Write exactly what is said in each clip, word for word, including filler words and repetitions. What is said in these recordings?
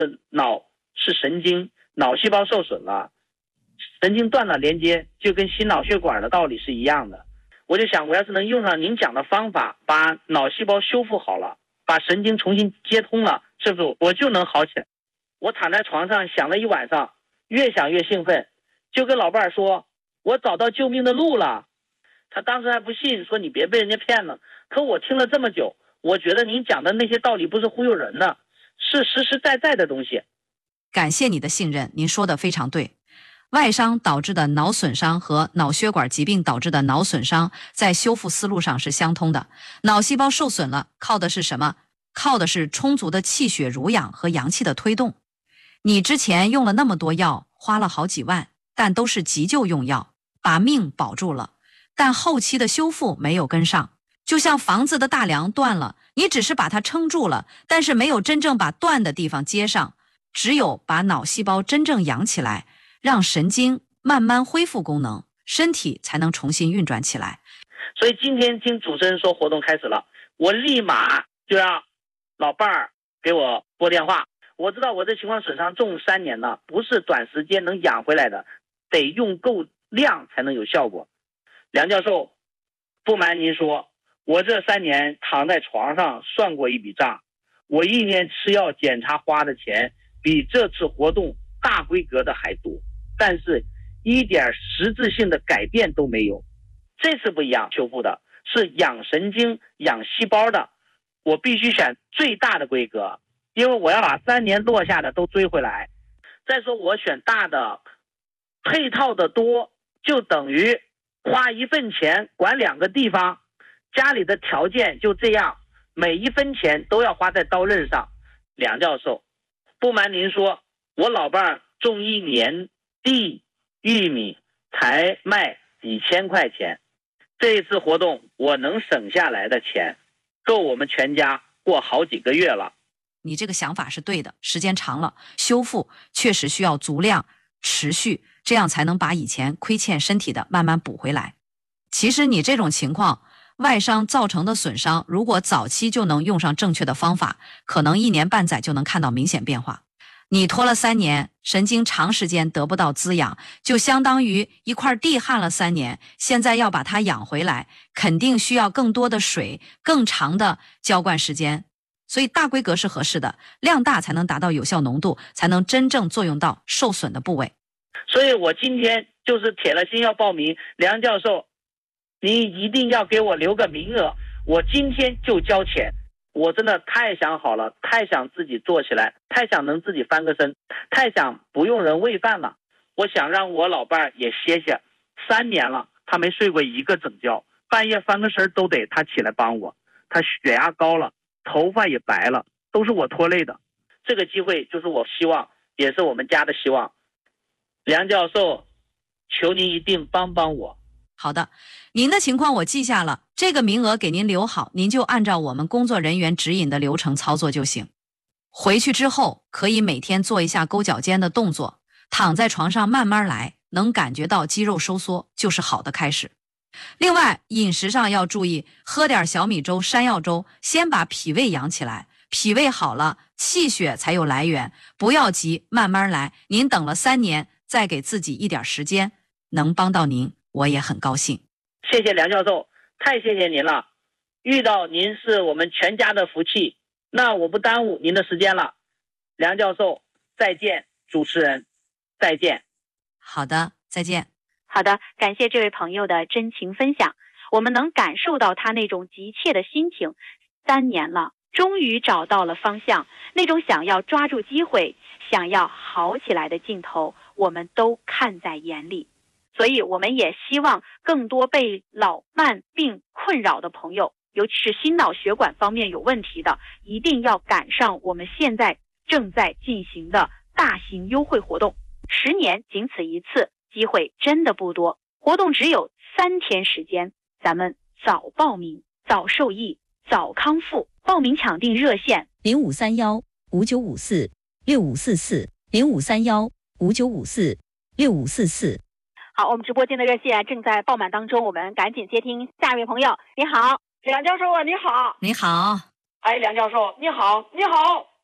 脑是神经，脑细胞受损了，神经断了连接，就跟心脑血管的道理是一样的。我就想，我要是能用上您讲的方法，把脑细胞修复好了，把神经重新接通了，是不是我就能好起来？我躺在床上想了一晚上，越想越兴奋，就跟老伴儿说，我找到救命的路了。他当时还不信，说你别被人家骗了。可我听了这么久，我觉得您讲的那些道理不是忽悠人的，是实实在在的东西。 感谢你的信任，您说的非常对。外伤导致的脑损伤和脑血管疾病导致的脑损伤在修复思路上是相通的。脑细胞受损了，靠的是什么？靠的是充足的气血濡养和阳气的推动。你之前用了那么多药，花了好几万，但都是急救用药，把命保住了，但后期的修复没有跟上。就像房子的大梁断了，你只是把它撑住了，但是没有真正把断的地方接上。只有把脑细胞真正养起来，让神经慢慢恢复功能，身体才能重新运转起来。 所以今天听主持人说活动开始了，我立马就让老伴儿给我拨电话。我知道我这情况损伤重三年了，不是短时间能养回来的，得用够量才能有效果。梁教授，不瞒您说，我这三年躺在床上算过一笔账，我一年吃药检查花的钱比这次活动大规格的还多，但是一点实质性的改变都没有。这次不一样，修复的是养神经养细胞的，我必须选最大的规格，因为我要把三年落下的都追回来。再说我选大的，配套的多，就等于花一份钱管两个地方，家里的条件就这样，每一分钱都要花在刀刃上。梁教授，不瞒您说，我老伴儿种一年地玉米才卖几千块钱，这一次活动我能省下来的钱够我们全家过好几个月了。 你这个想法是对的，时间长了，修复确实需要足量持续，这样才能把以前亏欠身体的慢慢补回来。其实你这种情况，外伤造成的损伤，如果早期就能用上正确的方法，可能一年半载就能看到明显变化。你拖了三年，神经长时间得不到滋养，就相当于一块地旱了三年，现在要把它养回来，肯定需要更多的水，更长的浇灌时间。所以大规格是合适的，量大才能达到有效浓度，才能真正作用到受损的部位。 所以我今天就是铁了心要报名。梁教授，你一定要给我留个名额，我今天就交钱。我真的太想好了，太想自己做起来，太想能自己翻个身，太想不用人喂饭了。我想让我老伴儿也歇歇，三年了他没睡过一个整觉，半夜翻个身都得他起来帮我。他血压高了，头发也白了，都是我拖累的。这个机会就是我希望，也是我们家的希望。梁教授，求您一定帮帮我。 好的，您的情况我记下了，这个名额给您留好，您就按照我们工作人员指引的流程操作就行。回去之后可以每天做一下勾脚尖的动作，躺在床上慢慢来，能感觉到肌肉收缩就是好的开始。另外饮食上要注意，喝点小米粥、山药粥，先把脾胃养起来，脾胃好了，气血才有来源。不要急，慢慢来，您等了三年，再给自己一点时间，能帮到您我也很高兴。 谢谢梁教授，太谢谢您了，遇到您是我们全家的福气。那我不耽误您的时间了，梁教授再见，主持人再见。 好的，再见。 好的，感谢这位朋友的真情分享，我们能感受到他那种急切的心情。三年了，终于找到了方向，那种想要抓住机会，想要好起来的劲头，我们都看在眼里。所以我们也希望更多被老慢病困扰的朋友，尤其是心脑血管方面有问题的，一定要赶上我们现在正在进行的大型优惠活动。十年仅此一次，机会真的不多，活动只有三天时间，咱们早报名早受益早康复。报名抢订热线零五三幺五九五四六五四四零五三幺五九五四六五四四。 好，我们直播间的热线正在爆满当中，我们赶紧接听下一位朋友。你好， 梁教授啊，你好。 你好。 哎，梁教授，你好，你好。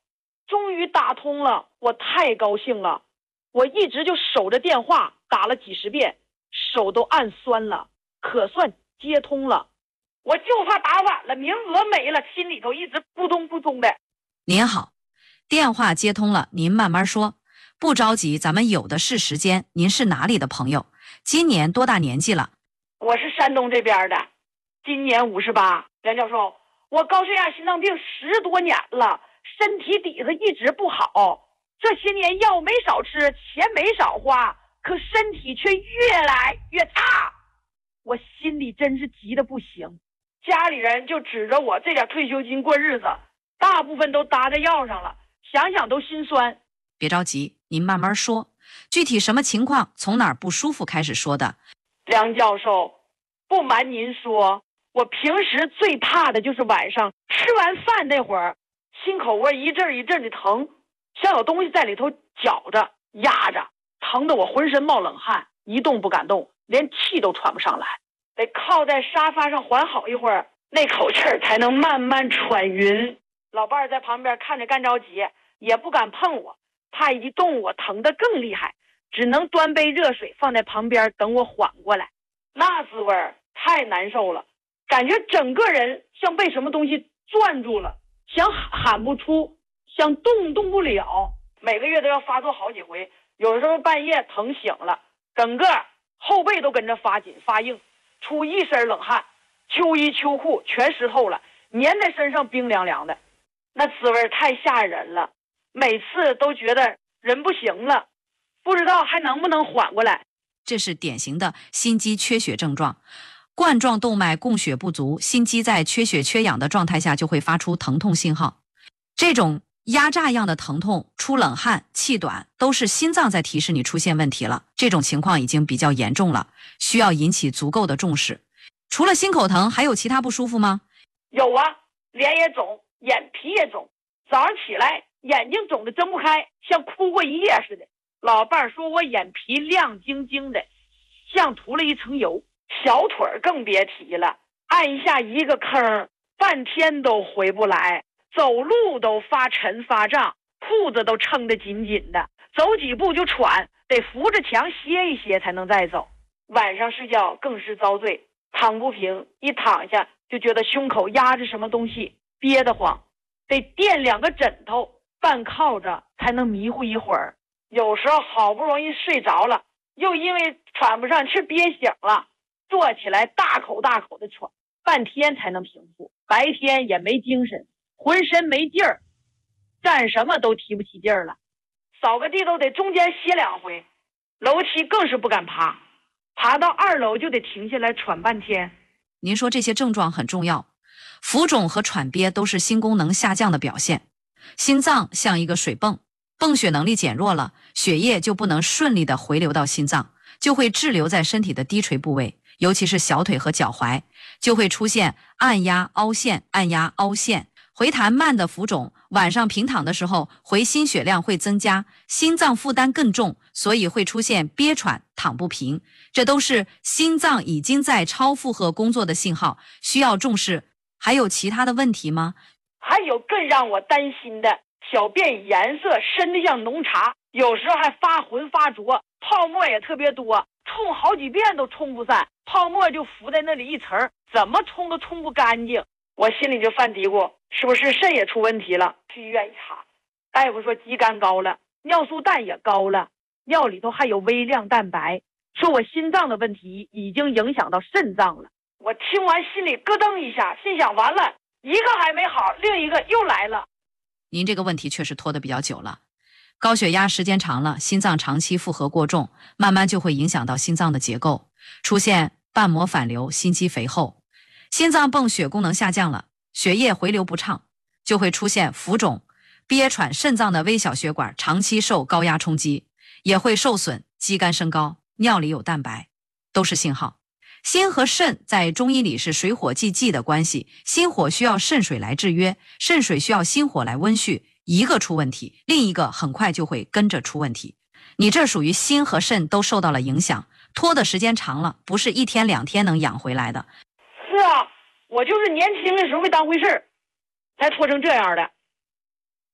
终于打通了，我太高兴了。我一直就守着电话打了几十遍，手都按酸了，可算接通了。我就怕打晚了，名额没了，心里头一直扑通扑通的。 您好，电话接通了，您慢慢说，不着急，咱们有的是时间。您是哪里的朋友？今年多大年纪了？ 我是山东这边的，今年五十八。梁教授，我高血压、心脏病十多年了，身体底子一直不好。这些年药没少吃，钱没少花，可身体却越来越差。我心里真是急得不行，家里人就指着我这点退休金过日子，大部分都搭在药上了，想想都心酸。 别着急，您慢慢说，具体什么情况，从哪儿不舒服开始说的。 梁教授，不瞒您说，我平时最怕的就是晚上吃完饭那会儿，心口窝一阵一阵的疼，像有东西在里头绞着压着，疼得我浑身冒冷汗，一动不敢动，连气都喘不上来，得靠在沙发上缓好一会儿，那口气儿才能慢慢喘匀。老伴儿在旁边看着干着急，也不敢碰我，怕一动我疼得更厉害，只能端杯热水放在旁边等我缓过来。那滋味儿太难受了，感觉整个人像被什么东西攥住了，想喊不出，想动动不了。每个月都要发作好几回，有时候半夜疼醒了，整个后背都跟着发紧发硬，出一身冷汗，秋衣秋裤全湿透了，粘在身上冰凉凉的，那滋味太吓人了。每次都觉得人不行了，不知道还能不能缓过来。 这是典型的心肌缺血症状，冠状动脉供血不足，心肌在缺血缺氧的状态下就会发出疼痛信号。这种压榨样的疼痛、出冷汗、气短，都是心脏在提示你出现问题了。这种情况已经比较严重了，需要引起足够的重视。除了心口疼，还有其他不舒服吗？ 有啊，脸也肿，眼皮也肿，早上起来眼睛肿得睁不开，像哭过一夜似的。老伴儿说我眼皮亮晶晶的，像涂了一层油。小腿儿更别提了，按下一个坑，半天都回不来，走路都发沉发胀，裤子都撑得紧紧的，走几步就喘，得扶着墙歇一歇才能再走。晚上睡觉更是遭罪，躺不平，一躺下就觉得胸口压着什么东西，憋得慌，得垫两个枕头，半靠着才能迷糊一会儿。有时候好不容易睡着了，又因为喘不上气憋醒了，坐起来大口大口的喘，半天才能平复。白天也没精神，浑身没劲儿，干什么都提不起劲儿了，扫个地都得中间歇两回，楼梯更是不敢爬，爬到二楼就得停下来喘半天。 您说这些症状很重要，浮肿和喘憋都是心功能下降的表现。心脏像一个水泵，泵血能力减弱了，血液就不能顺利的回流到心脏，就会滞留在身体的低垂部位，尤其是小腿和脚踝，就会出现按压凹陷、按压凹陷，回弹慢的浮肿。晚上平躺的时候，回心血量会增加，心脏负担更重，所以会出现憋喘、躺不平，这都是心脏已经在超负荷工作的信号，需要重视。还有其他的问题吗？ 还有更让我担心的，小便颜色深得像浓茶，有时候还发浑发浊，泡沫也特别多，冲好几遍都冲不散，泡沫就浮在那里一层，怎么冲都冲不干净。我心里就犯嘀咕，是不是肾也出问题了？去医院一查，大夫说肌酐高了，尿素氮也高了，尿里头还有微量蛋白，说我心脏的问题已经影响到肾脏了。我听完心里咯噔一下，心想完了，一个还没好，另一个又来了。 您这个问题确实拖得比较久了，高血压时间长了，心脏长期负荷过重，慢慢就会影响到心脏的结构，出现瓣膜反流、心肌肥厚，心脏泵血功能下降了，血液回流不畅，就会出现浮肿、憋喘，肾脏的微小血管长期受高压冲击，也会受损，肌酐升高，尿里有蛋白，都是信号。心和肾在中医里是水火既济的关系，心火需要肾水来制约，肾水需要心火来温煦，一个出问题，另一个很快就会跟着出问题。你这属于心和肾都受到了影响，拖的时间长了，不是一天两天能养回来的。 是啊，我就是年轻的时候没当回事儿，才拖成这样的。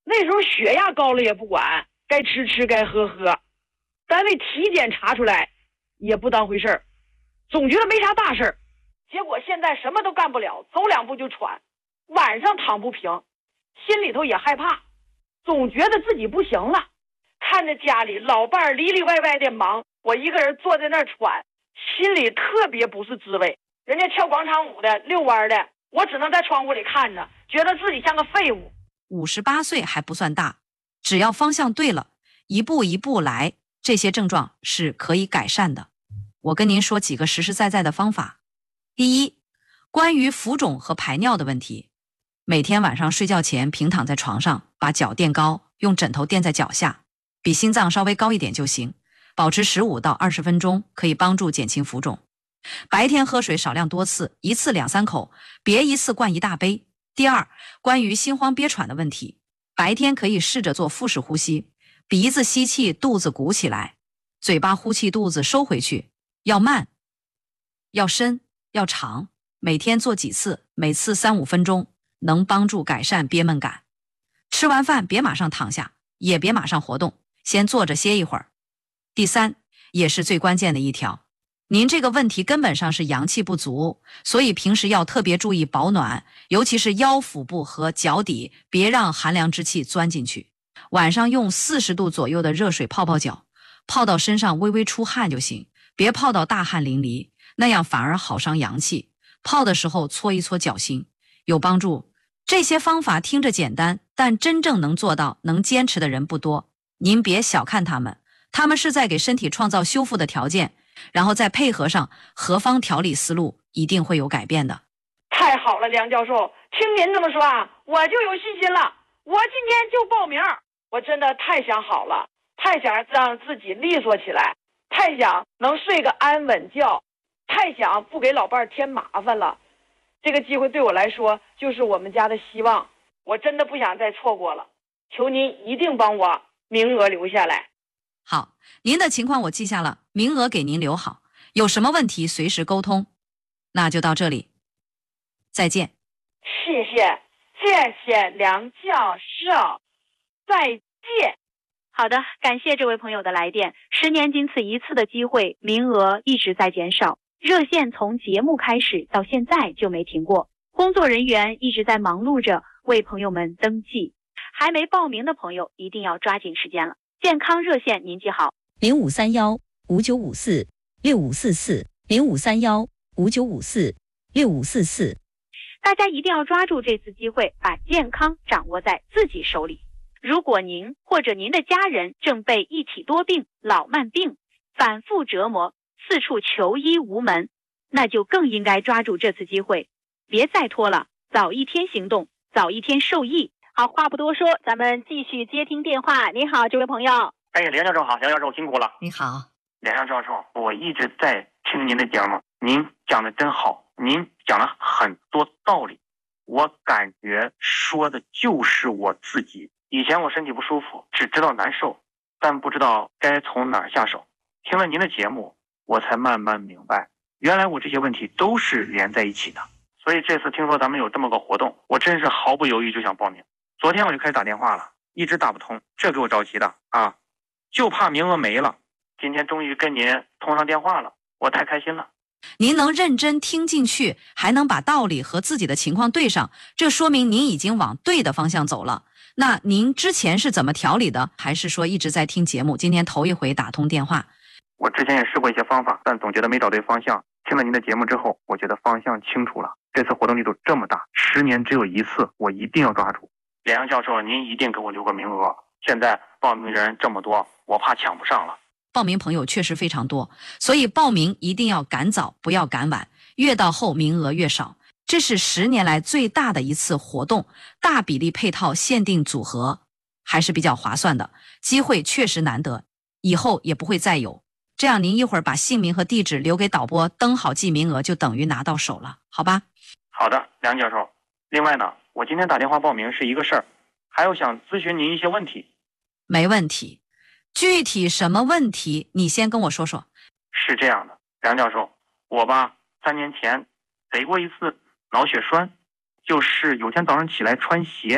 那时候血压高了也不管，该吃吃该喝喝，单位体检查出来也不当回事儿，总觉得没啥大事儿。结果现在什么都干不了，走两步就喘，晚上躺不平，心里头也害怕，总觉得自己不行了。看着家里老伴儿里里外外的忙，我一个人坐在那儿喘，心里特别不是滋味。人家跳广场舞的遛弯的，我只能在窗户里看着，觉得自己像个废物。 五十八岁还不算大，只要方向对了，一步一步来，这些症状是可以改善的。我跟您说几个实实在在的方法。第一，关于浮肿和排尿的问题，每天晚上睡觉前平躺在床上，把脚垫高，用枕头垫在脚下，比心脏稍微高一点就行，保持十五到二十分钟，可以帮助减轻浮肿。白天喝水少量多次，一次两三口，别一次灌一大杯。第二，关于心慌憋喘的问题，白天可以试着做腹式呼吸，鼻子吸气，肚子鼓起来，嘴巴呼气，肚子收回去，要慢，要深，要长，每天做几次，每次三五分钟，能帮助改善憋闷感。吃完饭别马上躺下，也别马上活动，先坐着歇一会儿。第三，也是最关键的一条，您这个问题根本上是阳气不足，所以平时要特别注意保暖，尤其是腰腹部和脚底，别让寒凉之气钻进去。晚上用四十度左右的热水泡泡脚，泡到身上微微出汗就行，别泡到大汗淋漓，那样反而好伤阳气。泡的时候搓一搓脚心，有帮助。这些方法听着简单，但真正能做到、能坚持的人不多。您别小看他们，他们是在给身体创造修复的条件，然后再配合上合方调理思路，一定会有改变的。 太好了，梁教授，听您这么说啊，我就有信心了。我今天就报名，我真的太想好了，太想让自己利索起来，太想能睡个安稳觉，太想不给老伴儿添麻烦了。这个机会对我来说就是我们家的希望，我真的不想再错过了，求您一定帮我名额留下来。 好，您的情况我记下了，名额给您留好，有什么问题随时沟通。那就到这里，再见。 谢谢，谢谢梁教授，再见。 好的，感谢这位朋友的来电。十年仅此一次的机会，名额一直在减少，热线从节目开始到现在就没停过，工作人员一直在忙碌着为朋友们登记。还没报名的朋友一定要抓紧时间了。健康热线您记好： 零五三幺五九五四六五四四零五三幺五九五四六五四四。 大家一定要抓住这次机会，把健康掌握在自己手里。如果您或者您的家人正被一体多病、老慢病反复折磨，四处求医无门，那就更应该抓住这次机会，别再拖了，早一天行动，早一天受益。好，话不多说，咱们继续接听电话。你好，这位朋友。 哎，梁教授好，梁教授辛苦了。 你好。 梁教授，我一直在听您的节目，您讲的真好，您讲了很多道理，我感觉说的就是我自己。以前我身体不舒服，只知道难受，但不知道该从哪儿下手。听了您的节目，我才慢慢明白，原来我这些问题都是连在一起的。所以这次听说咱们有这么个活动，我真是毫不犹豫就想报名。昨天我就开始打电话了，一直打不通，这给我着急的啊，就怕名额没了。今天终于跟您通上电话了，我太开心了。 您能认真听进去，还能把道理和自己的情况对上，这说明您已经往对的方向走了。那您之前是怎么调理的？还是说一直在听节目，今天头一回打通电话？ 我之前也试过一些方法，但总觉得没找对方向。听了您的节目之后，我觉得方向清楚了。这次活动力度这么大，十年只有一次，我一定要抓住。梁教授，您一定给我留个名额。现在报名人这么多，我怕抢不上了。 报名朋友确实非常多，所以报名一定要赶早，不要赶晚，越到后名额越少。这是十年来最大的一次活动，大比例配套限定组合，还是比较划算的，机会确实难得，以后也不会再有。这样您一会儿把姓名和地址留给导播，登好记名额就等于拿到手了，好吧？ 好的，梁教授。另外呢，我今天打电话报名是一个事儿，还有想咨询您一些问题。 没问题，具体什么问题你先跟我说说。 是这样的，梁教授，我吧三年前得过一次脑血栓，就是有天早上起来穿鞋，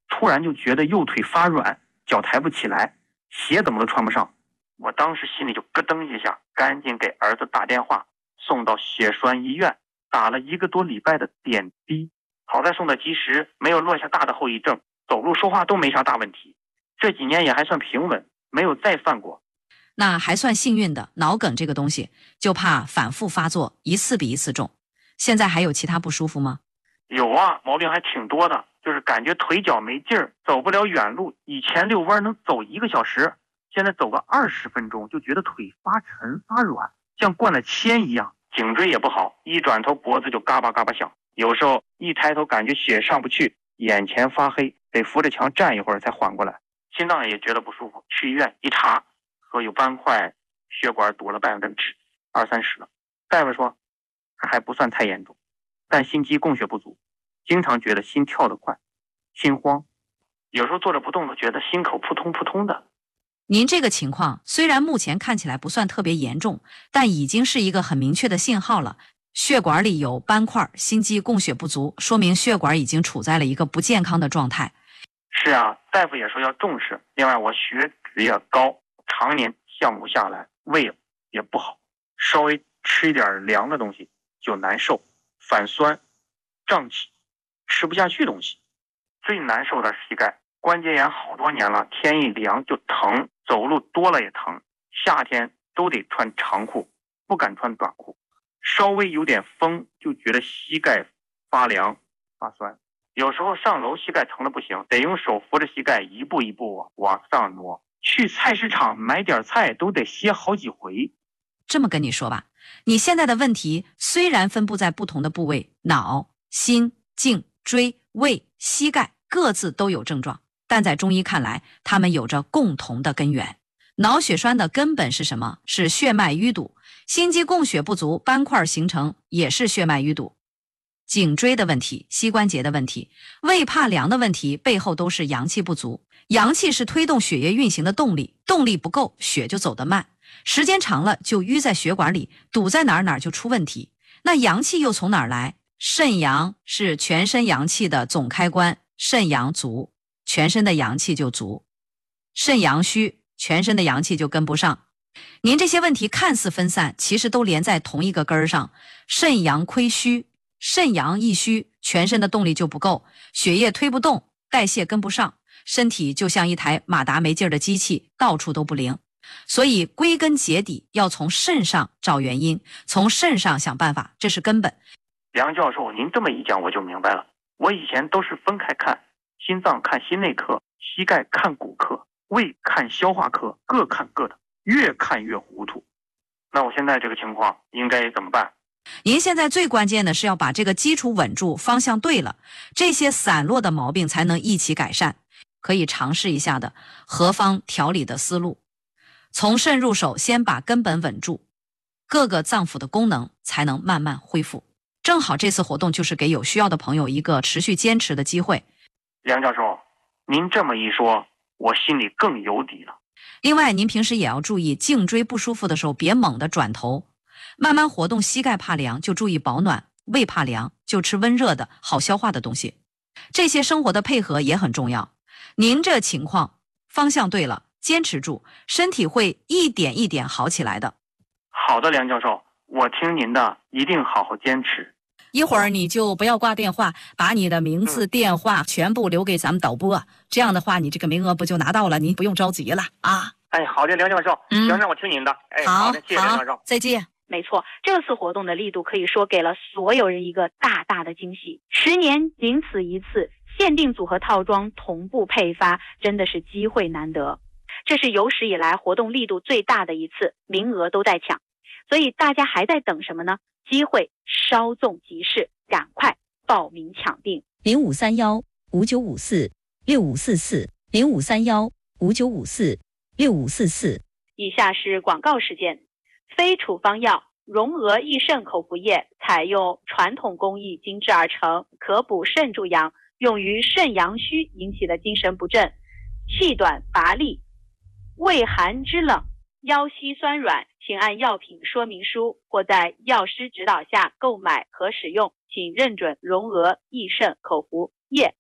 突然就觉得右腿发软，脚抬不起来，鞋怎么都穿不上。我当时心里就咯噔一下，赶紧给儿子打电话，送到血栓医院，打了一个多礼拜的点滴。好在送的及时，没有落下大的后遗症，走路说话都没啥大问题。这几年也还算平稳，没有再犯过。 那还算幸运的，脑梗这个东西就怕反复发作，一次比一次重。现在还有其他不舒服吗？ 有啊，毛病还挺多的，就是感觉腿脚没劲儿，走不了远路。以前遛弯能走一个小时，现在走个二十分钟就觉得腿发沉发软，像灌了铅一样。颈椎也不好，一转头脖子就嘎巴嘎巴响，有时候一抬头感觉血上不去，眼前发黑，得扶着墙站一会儿才缓过来。心脏也觉得不舒服，去医院一查，说有斑块，血管堵了百分之二三十了。大夫说还不算太严重，但心肌供血不足，经常觉得心跳得快，心慌，有时候坐着不动都觉得心口扑通扑通的。 您这个情况虽然目前看起来不算特别严重，但已经是一个很明确的信号了。血管里有斑块，心肌供血不足，说明血管已经处在了一个不健康的状态。 是啊，大夫也说要重视。另外我血脂也高，常年降不下来，胃也不好，稍微吃一点凉的东西就难受，反酸、胀气，吃不下去东西。最难受的是膝盖，关节炎好多年了，天一凉就疼，走路多了也疼，夏天都得穿长裤，不敢穿短裤，稍微有点风就觉得膝盖发凉发酸。有时候上楼膝盖疼的不行，得用手扶着膝盖一步一步往上挪。去菜市场买点菜都得歇好几回。 这么跟你说吧，你现在的问题虽然分布在不同的部位，脑、心、颈、椎、胃、膝盖各自都有症状，但在中医看来，它们有着共同的根源。脑血栓的根本是什么？是血脉淤堵。心肌供血不足，斑块形成也是血脉淤堵。颈椎的问题，膝关节的问题，胃怕凉的问题，背后都是阳气不足。阳气是推动血液运行的动力，动力不够，血就走得慢，时间长了就淤在血管里，堵在哪儿哪儿就出问题。那阳气又从哪儿来？肾阳是全身阳气的总开关，肾阳足，全身的阳气就足；肾阳虚，全身的阳气就跟不上。您这些问题看似分散，其实都连在同一个根儿上。肾阳亏虚，肾阳一虚，全身的动力就不够，血液推不动，代谢跟不上，身体就像一台马达没劲儿的机器，到处都不灵。所以归根结底要从肾上找原因，从肾上想办法，这是根本。 梁教授，您这么一讲我就明白了。我以前都是分开看，心脏看心内科，膝盖看骨科，胃看消化科，各看各的，越看越糊涂。那我现在这个情况应该怎么办？ 您现在最关键的是要把这个基础稳住，方向对了，这些散落的毛病才能一起改善。可以尝试一下的合方调理的思路，从肾入手，先把根本稳住，各个脏腑的功能才能慢慢恢复。正好这次活动就是给有需要的朋友一个持续坚持的机会。 梁教授，您这么一说，我心里更有底了。 另外，您平时也要注意，颈椎不舒服的时候别猛地转头，慢慢活动。膝盖怕凉就注意保暖，胃怕凉就吃温热的好消化的东西。这些生活的配合也很重要。您这情况方向对了，坚持住，身体会一点一点好起来的。 好的，梁教授，我听您的，一定好好坚持。 一会儿你就不要挂电话，把你的名字、电话全部留给咱们导播，这样的话你这个名额不就拿到了，您不用着急了啊。 哎，好的，梁教授， 嗯， 行，让我听您的。哎， 好， 好的，谢谢梁教授， 再见。 没错，这次活动的力度可以说给了所有人一个大大的惊喜。十年仅此一次，限定组合套装同步配发，真的是机会难得。这是有史以来活动力度最大的一次，名额都在抢，所以大家还在等什么呢？机会稍纵即逝，赶快报名抢订。 零五三幺五九五四六五四四零五三幺五九五四六五四四。 以下是广告时间。非处方药荣娥益肾口服液采用传统工艺精制而成，可补肾助阳，用于肾阳虚引起的精神不振、气短乏力、胃寒肢冷、腰膝酸软，请按药品说明书或在药师指导下购买和使用，请认准荣娥益肾口服液。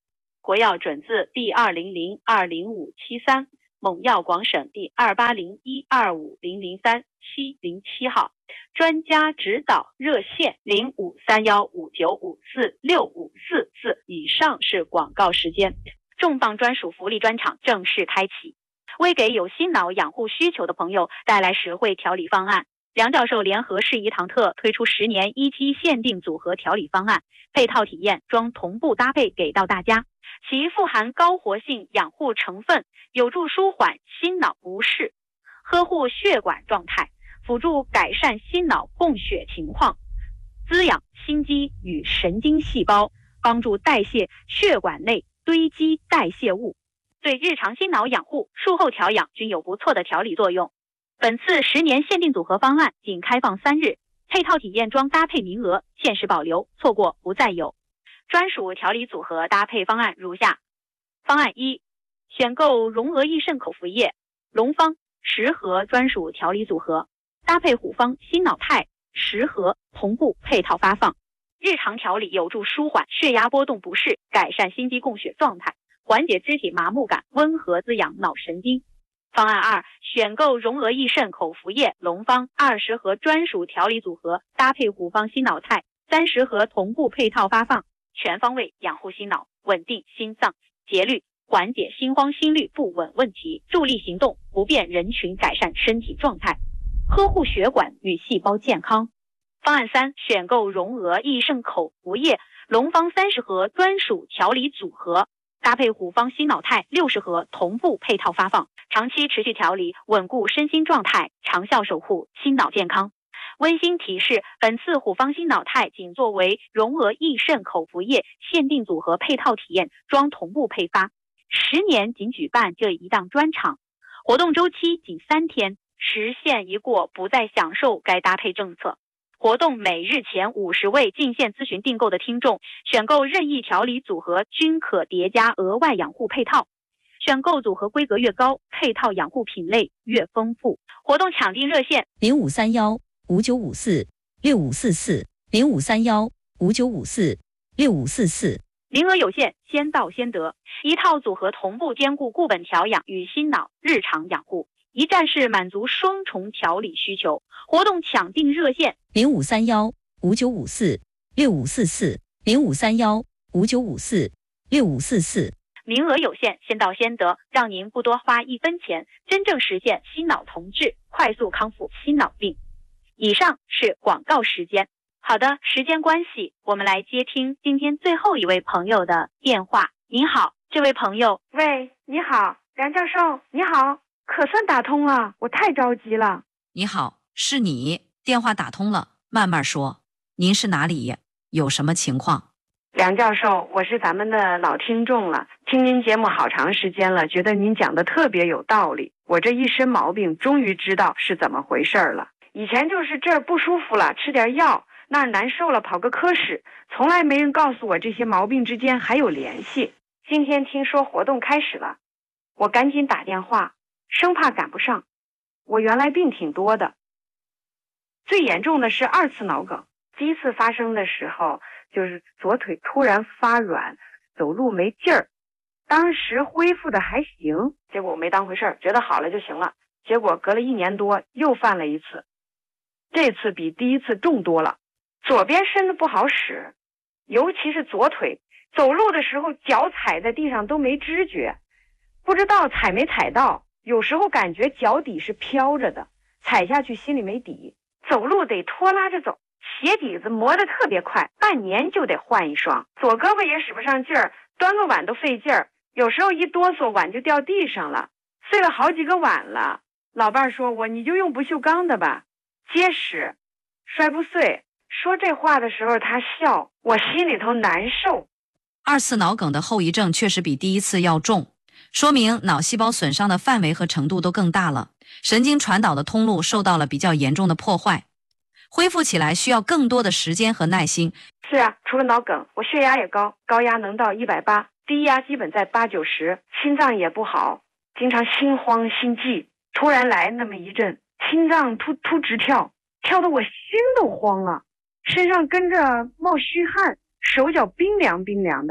国药准字第二零零二零五七三，蒙药广审第二八零一二五零零三七零七号。专家指导热线零五三幺五九五四六五四四。以上是广告时间。重磅专属福利专场正式开启，为给有心脑养护需求的朋友带来实惠调理方案。梁教授联合适宜堂特推出十年一期限定组合调理方案，配套体验装同步搭配给到大家，其富含高活性养护成分，有助舒缓心脑不适，呵护血管状态，辅助改善心脑供血情况，滋养心肌与神经细胞，帮助代谢血管内堆积代谢物，对日常心脑养护、术后调养均有不错的调理作用。本次十年限定组合方案仅开放三日，配套体验装搭配名额限时保留，错过不再有。专属调理组合搭配方案如下：方案一，选购荣额益肾口服液、龙方十盒专属调理组合，搭配虎方心脑肽十盒同步配套发放，日常调理有助舒缓血压波动不适，改善心肌供血状态，缓解肢体麻木感，温和滋养脑神经。方案二，选购荣额益肾口服液、龙方二十盒专属调理组合，搭配虎方心脑肽三十盒同步配套发放，全方位养护心脑，稳定心脏节律，缓解心慌心律不稳问题，助力行动不便人群改善身体状态，呵护血管与细胞健康。方案三，选购荣额益肾口服液、龙方三十盒专属调理组合，搭配虎方心脑肽六十盒同步配套发放，长期持续调理，稳固身心状态，长效守护心脑健康。温馨提示，本次虎方心脑肽仅作为荣额益肾口服液限定组合配套体验装同步配发，十年仅举办这一档专场，活动周期仅三天，时限一过不再享受该搭配政策。活动每日前五十位进线咨询订购的听众，选购任意调理组合均可叠加额外养护配套，选购组合规格越高，配套养护品类越丰富。活动抢订热线零五三幺五九五四六五四四零五三幺五九五四六五四四。 名额有限，先到先得。一套组合同步兼顾固本调养与心脑日常养护，一站式满足双重调理需求。活动抢订热线零五三幺五九五四六五四四零五三幺五九五四六五四四。 名额有限，先到先得，让您不多花一分钱，真正实现心脑同治，快速康复心脑病。以上是广告时间。好的，时间关系，我们来接听今天最后一位朋友的电话。您好，这位朋友。 喂，你好，梁教授，你好，可算打通了，我太着急了。 你好，是你，电话打通了，慢慢说。您是哪里？有什么情况？ 梁教授，我是咱们的老听众了，听您节目好长时间了，觉得您讲的特别有道理。我这一身毛病终于知道是怎么回事了。以前就是这儿不舒服了，吃点药，那儿难受了，跑个科室，从来没人告诉我这些毛病之间还有联系。今天听说活动开始了，我赶紧打电话，生怕赶不上。我原来病挺多的，最严重的是二次脑梗。第一次发生的时候，就是左腿突然发软，走路没劲儿，当时恢复的还行，结果我没当回事儿，觉得好了就行了。结果隔了一年多又犯了一次，这次比第一次重多了。左边身子不好使，尤其是左腿，走路的时候脚踩在地上都没知觉，不知道踩没踩到，有时候感觉脚底是飘着的，踩下去心里没底，走路得拖拉着走，鞋底子磨得特别快，半年就得换一双。左胳膊也使不上劲儿，端个碗都费劲儿，有时候一哆嗦碗就掉地上了，碎了好几个碗了。老伴说我你就用不锈钢的吧，结实，摔不碎。说这话的时候他笑，我心里头难受。 二次脑梗的后遗症确实比第一次要重，说明脑细胞损伤的范围和程度都更大了，神经传导的通路受到了比较严重的破坏，恢复起来需要更多的时间和耐心。 是啊，除了脑梗，我血压也高，高压能到一百八，低压基本在八九十，心脏也不好，经常心慌心悸，突然来那么一阵，心脏突突直跳，跳得我心都慌了，身上跟着冒虚汗，手脚冰凉冰凉的。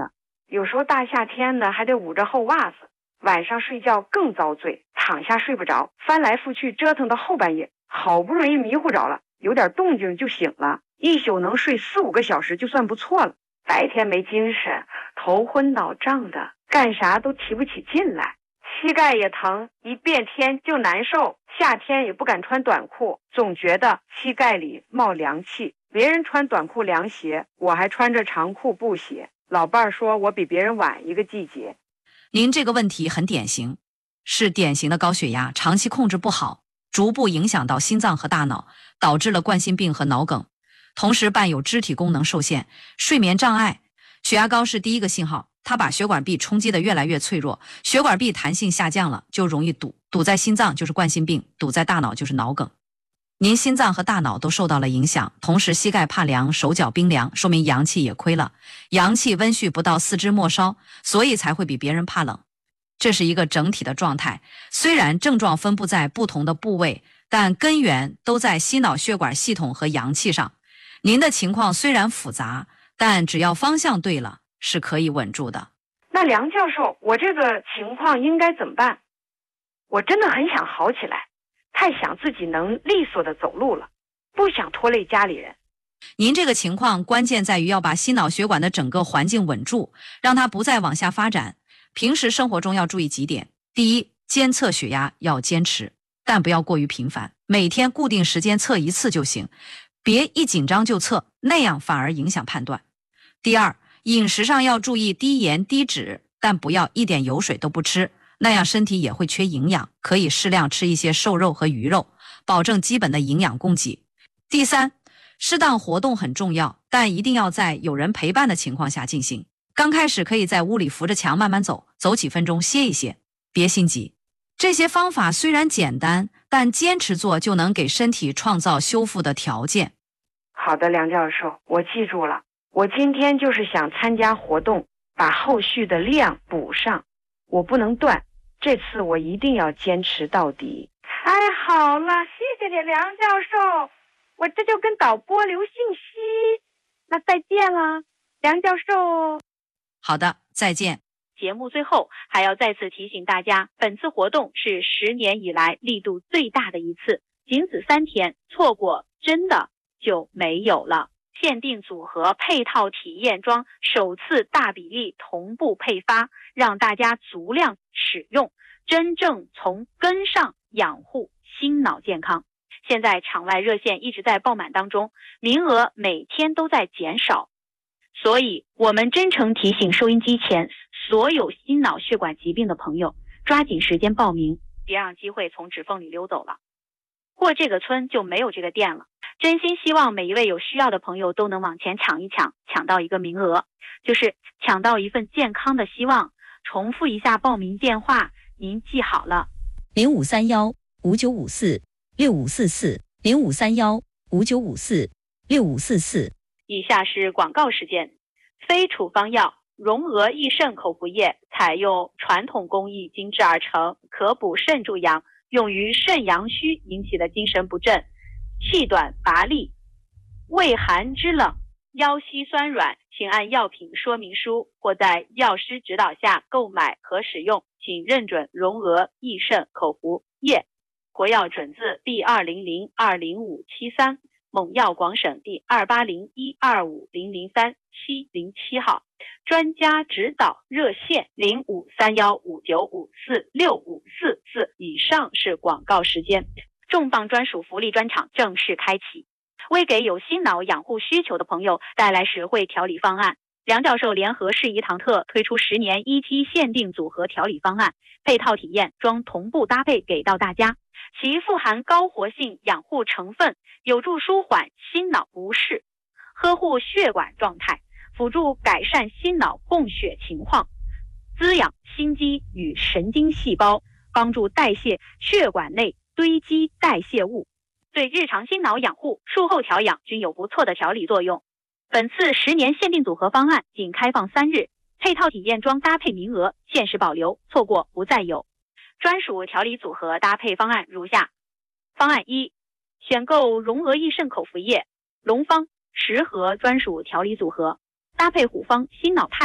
有时候大夏天的还得捂着厚袜子，晚上睡觉更遭罪，躺下睡不着，翻来覆去折腾到后半夜，好不容易迷糊着了，有点动静就醒了，一宿能睡四五个小时就算不错了。白天没精神，头昏脑胀的，干啥都提不起劲来，膝盖也疼，一变天就难受，夏天也不敢穿短裤，总觉得膝盖里冒凉气。别人穿短裤凉鞋，我还穿着长裤布鞋，老伴儿说我比别人晚一个季节。 您这个问题很典型，是典型的高血压，长期控制不好，逐步影响到心脏和大脑，导致了冠心病和脑梗，同时伴有肢体功能受限、睡眠障碍。血压高是第一个信号，它把血管壁冲击得越来越脆弱，血管壁弹性下降了，就容易堵，堵在心脏就是冠心病，堵在大脑就是脑梗。您心脏和大脑都受到了影响，同时膝盖怕凉，手脚冰凉，说明阳气也亏了，阳气温煦不到，四肢末梢，所以才会比别人怕冷。这是一个整体的状态，虽然症状分布在不同的部位，但根源都在心脑血管系统和阳气上。您的情况虽然复杂，但只要方向对了，是可以稳住的。 那梁教授，我这个情况应该怎么办？我真的很想好起来，太想自己能利索的走路了，不想拖累家里人。 您这个情况关键在于要把心脑血管的整个环境稳住，让它不再往下发展。平时生活中要注意几点：第一，监测血压要坚持，但不要过于频繁，每天固定时间测一次就行，别一紧张就测，那样反而影响判断。第二，饮食上要注意低盐低脂，但不要一点油水都不吃，那样身体也会缺营养，可以适量吃一些瘦肉和鱼肉，保证基本的营养供给。第三，适当活动很重要，但一定要在有人陪伴的情况下进行。刚开始可以在屋里扶着墙慢慢走，走几分钟歇一歇，别心急。这些方法虽然简单，但坚持做就能给身体创造修复的条件。 好的，梁教授，我记住了。我今天就是想参加活动，把后续的量补上，我不能断，这次我一定要坚持到底。太好了，谢谢你，梁教授，我这就跟导播留信息。那再见了，梁教授。 好的，再见。 节目最后还要再次提醒大家，本次活动是十年以来力度最大的一次，仅此三天，错过真的就没有了。限定组合配套体验装首次大比例同步配发，让大家足量使用，真正从根上养护心脑健康。现在场外热线一直在爆满当中，名额每天都在减少，所以我们真诚提醒收音机前所有心脑血管疾病的朋友，抓紧时间报名，别让机会从指缝里溜走了。过这个村就没有这个店了。真心希望每一位有需要的朋友都能往前抢一抢，抢到一个名额，就是抢到一份健康的希望。重复一下报名电话，您记好了： 零五三幺五九五四六五四四，零五三幺五九五四六五四四。 以下是广告时间。非处方药荣娥益肾口服液采用传统工艺精制而成，可补肾助阳，用于肾阳虚引起的精神不振、气短乏力、畏寒肢冷、腰膝酸软，请按药品说明书或在药师指导下购买和使用，请认准荣娥益肾口服液。国药准字 B 二零零二零五七三，蒙药广省第二八零一二五零零三七零七号。专家指导热线零五三幺五九五四六五四四。以上是广告时间。重磅专属福利专场正式开启，为给有心脑养护需求的朋友带来实惠调理方案。梁教授联合适宜堂特推出十年一期限定组合调理方案，配套体验装同步搭配给到大家，其富含高活性养护成分，有助舒缓心脑不适，呵护血管状态，辅助改善心脑供血情况，滋养心肌与神经细胞，帮助代谢血管内堆积代谢物，对日常心脑养护、术后调养均有不错的调理作用。本次十年限定组合方案仅开放三日，配套体验装搭配名额限时保留，错过不再有。专属调理组合搭配方案如下：方案一，选购荣娥益肾口服液、龙方十盒专属调理组合，搭配虎方心脑肽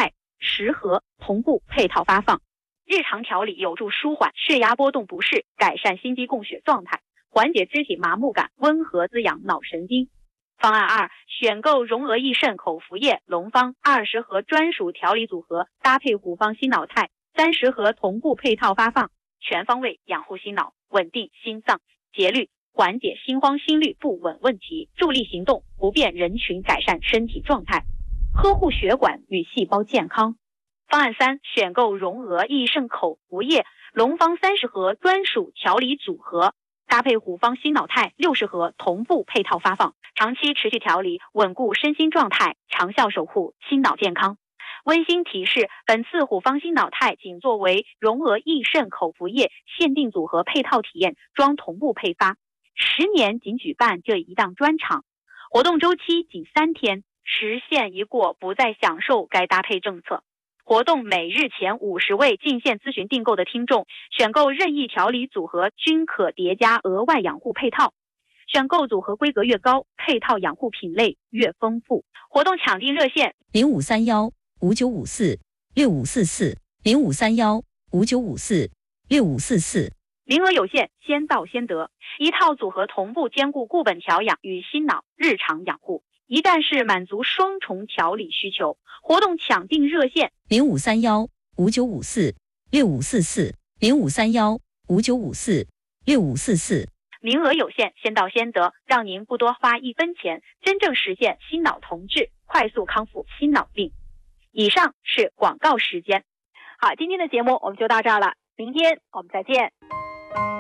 十盒，同步配套发放。日常调理有助舒缓血压波动不适，改善心肌供血状态，缓解肢体麻木感，温和滋养脑神经。方案二，选购荣额益肾口服液龙方二十盒专属调理组合，搭配虎方心脑肽三十盒，同步配套发放，全方位养护心脑，稳定心脏节律，缓解心慌心律不稳问题，助力行动不便人群改善身体状态，呵护血管与细胞健康。方案三，选购荣额益肾口服液龙方三十盒专属调理组合，搭配虎方心脑肽六十盒，同步配套发放，长期持续调理，稳固身心状态，长效守护心脑健康。温馨提示，本次虎方心脑肽仅作为荣额益肾口服液限定组合配套体验装同步配发，十年仅举办这一档专场，活动周期仅三天，时限一过不再享受该搭配政策。活动每日前五十位进线咨询订购的听众，选购任意调理组合均可叠加额外养护配套，选购组合规格越高，配套养护品类越丰富。活动抢订热线零五三幺五九五四六五四四零五三幺五九五四六五四四。 名额有限，先到先得，一套组合同步兼顾固本调养与心脑日常养护，一站式满足双重调理需求。活动抢订热线零五三幺五九五四六五四四零五三幺五九五四六五四四。 名额有限，先到先得，让您不多花一分钱，真正实现心脑同治，快速康复心脑病。以上是广告时间。好，今天的节目我们就到这儿了，明天我们再见。